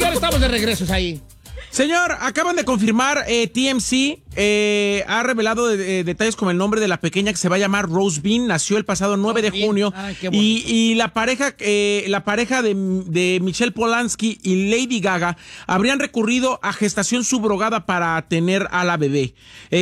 señor, estamos de regresos ahí. Señor, acaban de confirmar, TMZ ha revelado detalles como el nombre de la pequeña que se va a llamar Rose Bean. Nació el pasado 9 de junio. Ay, qué y la pareja de Michelle Polanski y Lady Gaga habrían recurrido a gestación subrogada para tener a la bebé.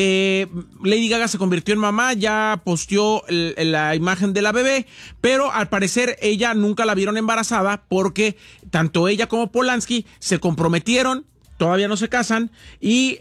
Lady Gaga se convirtió en mamá, ya posteó la imagen de la bebé, pero al parecer ella nunca la vieron embarazada porque tanto ella como Polanski se comprometieron. Todavía no se casan y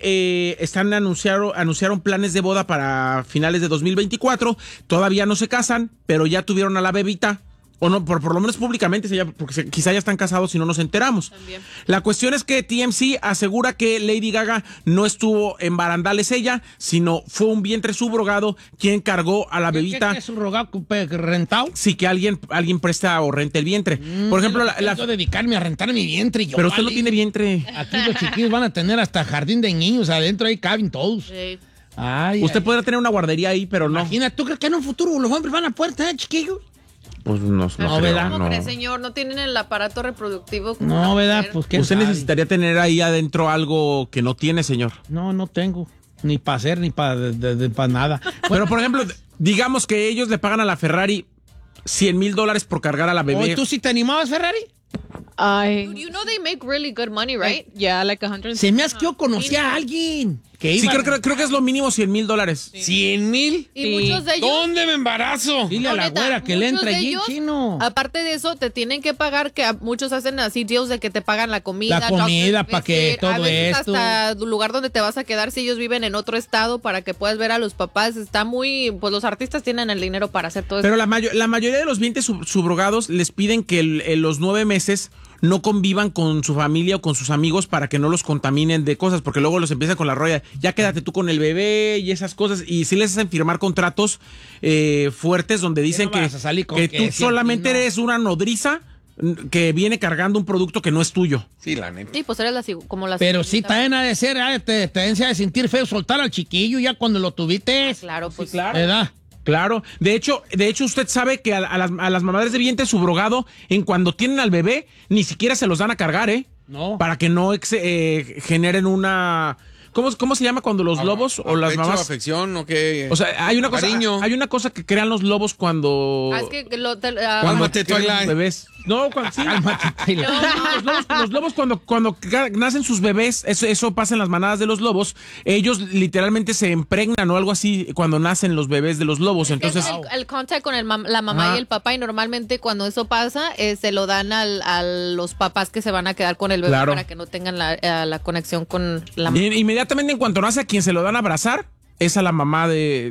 anunciaron planes de boda para finales de 2024. Todavía no se casan, pero ya tuvieron a la bebita. O no, por lo menos públicamente, porque quizá ya están casados y no nos enteramos. También. La cuestión es que TMZ asegura que Lady Gaga no estuvo en barandales ella, sino fue un vientre subrogado quien cargó a la bebita. ¿Qué es subrogado rentado? Sí, que alguien presta o renta el vientre. Por ejemplo, Quiero dedicarme a rentar mi vientre. Pero usted no tiene vientre. Aquí los chiquillos van a tener hasta jardín de niños. Adentro ahí caben todos. Sí. Ay, Usted podrá tener una guardería ahí, pero no. Imagina, ¿tú crees que en un futuro los hombres van a poder tener chiquillos? Pues no No, creo, ¿verdad? ¿Cómo no. cree, señor? No tienen el aparato reproductivo. como No, la ¿verdad? mujer. Pues ¿qué Usted sabe? necesitaría tener ahí adentro algo que no tiene, señor. No tengo. Ni para hacer, ni para nada. Pero, por ejemplo, digamos que ellos le pagan a la Ferrari $100,000 por cargar a la bebé. Oye, ¿tú sí te animabas, Ferrari? Dude, you know they make really good money, right? Yeah, like 100. Se me hace que yo conocía a alguien que Sí, iba... creo que es lo mínimo $100,000. ¿100,000? Y muchos de ellos... ¿Dónde me embarazo? Dile a No, la neta, güera que le muchos entra de allí ellos, chino. Aparte de eso, te tienen que pagar, que muchos hacen así deals de que te pagan la comida. La comida, doctor pa' que visit, todo a veces esto. hasta el lugar donde te vas a quedar si ellos viven en otro estado para que puedas ver a los papás. Está muy... Pues los artistas tienen el dinero para hacer todo Pero eso. la mayoría de los vientres subrogados les piden que los 9 meses no convivan con su familia o con sus amigos para que no los contaminen de cosas, porque luego los empiezan con la roya, ya quédate tú con el bebé y esas cosas, y sí les hacen firmar contratos fuertes donde dicen no vas a salir con que que tú sí, solamente aquí no. eres una nodriza que viene cargando un producto que no es tuyo. Sí, la neta. Sí, pues eres como las... Pero sí, también ha de ser, te de sentir feo soltar al chiquillo ya cuando lo tuviste. Claro, pues... ¿Verdad? Claro, de hecho usted sabe que a las mamadas de vientre subrogado, en cuando tienen al bebé, ni siquiera se los dan a cargar, No. para que no generen una... ¿Cómo se llama cuando los lobos o las mamás? ¿Afección o qué? O sea, hay una cosa que crean los lobos cuando... Ah, es que Cálmate, tienen Twilight. bebés. No, cuando sí. Cálmate, Taylor. Los lobos cuando nacen sus bebés, eso pasa en las manadas de los lobos, ellos literalmente se impregnan o algo así cuando nacen los bebés de los lobos. Entonces, es el contact con la mamá y el papá, y normalmente cuando eso pasa, se lo dan a los papás que se van a quedar con el bebé, Claro. para que no tengan la conexión con la mamá. inmediatamente en cuanto nace, a quien se lo dan a abrazar es a la mamá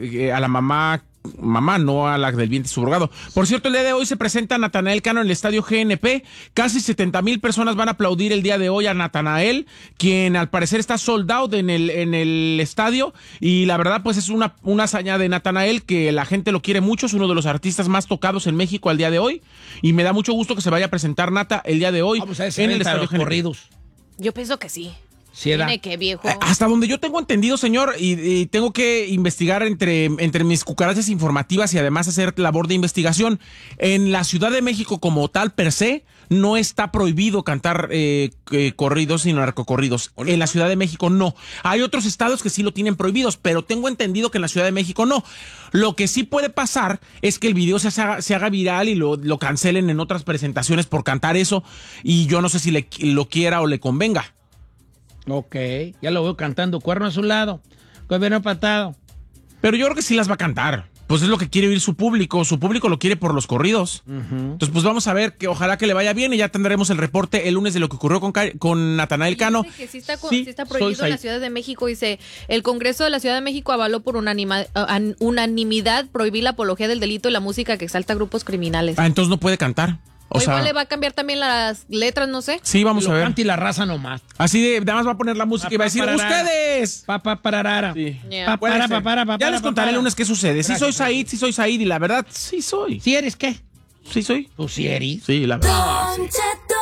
no a la del vientre subrogado. Por cierto, el día de hoy se presenta Natanael Cano en el estadio GNP. Casi 70,000 personas van a aplaudir el día de hoy a Natanael, quien al parecer está sold out en el estadio. Y la verdad, pues es una hazaña de Natanael, que la gente lo quiere mucho. Es uno de los artistas más tocados en México al día de hoy. Y me da mucho gusto que se vaya a presentar Nata el día de hoy en el estadio GNP. corridos. Yo pienso que sí. Sí, era. Tiene que, viejo. Hasta donde yo tengo entendido, señor, y tengo que investigar entre mis cucarachas informativas y además hacer labor de investigación, en la Ciudad de México como tal, per se, no está prohibido cantar corridos y narcocorridos. En la Ciudad de México no. Hay otros estados que sí lo tienen prohibidos, pero tengo entendido que en la Ciudad de México no. Lo que sí puede pasar es que el video se haga viral y lo cancelen en otras presentaciones por cantar eso, y yo no sé si lo quiera o le convenga. Ok, ya lo veo cantando cuerno a su lado, gobierno patado. Pero yo creo que sí las va a cantar. Pues es lo que quiere oír su público lo quiere por los corridos. Entonces, pues vamos a ver, que ojalá que le vaya bien, y ya tendremos el reporte el lunes de lo que ocurrió con Natanael Cano. Dice que sí está prohibido en la Ciudad de México. Dice, el Congreso de la Ciudad de México avaló por unanimidad prohibir la apología del delito y la música que exalta grupos criminales. Entonces no puede cantar. O igual le va a cambiar también las letras, no sé. Sí, vamos a ver. Canta y la raza nomás. Así de, nada más va a poner la música y va a decir, ¡ustedes! ¡ustedes! Sí. Yeah. Ya les contaré el lunes qué sucede. Sí soy Said, y la verdad, sí soy. ¿Sí eres qué? Sí soy. ¿Tú sí eres? Sí, la verdad. Don Cheto.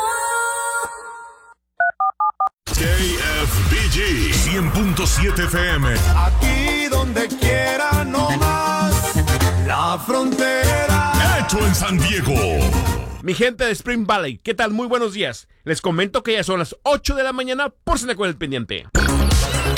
KFBG 100.7 FM. Aquí donde quiera, no más. La frontera. Hecho en San Diego. Mi gente de Spring Valley, ¿qué tal? Muy buenos días. Les comento que ya son las 8 de la mañana por si no con el pendiente.